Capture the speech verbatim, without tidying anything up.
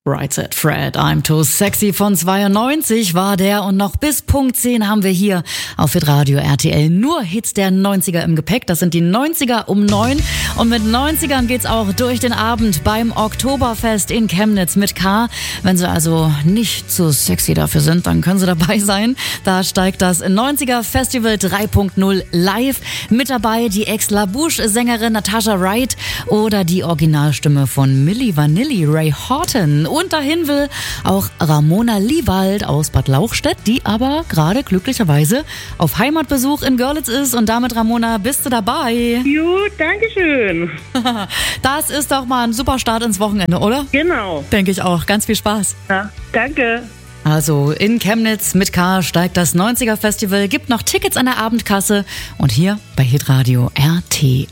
Right Said Fred, I'm Too Sexy von zweiundneunzig war der und noch bis Punkt zehn haben wir hier auf Hitradio R T L nur Hits der neunziger im Gepäck. Das sind die neunziger um neun und mit neunzigern geht's auch durch den Abend beim Oktoberfest in Chemnitz mit K. Wenn Sie also nicht zu sexy dafür sind, dann können Sie dabei sein. Da steigt das neunziger Festival drei Punkt null live. Mit dabei die Ex-LaBouche-Sängerin Natasha Wright oder die Originalstimme von Milli Vanilli, Ray Horton. Und dahin will auch Ramona Liewald aus Bad Lauchstädt, die aber gerade glücklicherweise auf Heimatbesuch in Görlitz ist. Und damit, Ramona, bist du dabei? Gut, danke schön. Das ist doch mal ein super Start ins Wochenende, oder? Genau. Denke ich auch. Ganz viel Spaß. Ja, danke. Also in Chemnitz mit K steigt das neunziger Festival, gibt noch Tickets an der Abendkasse und hier bei Hitradio R T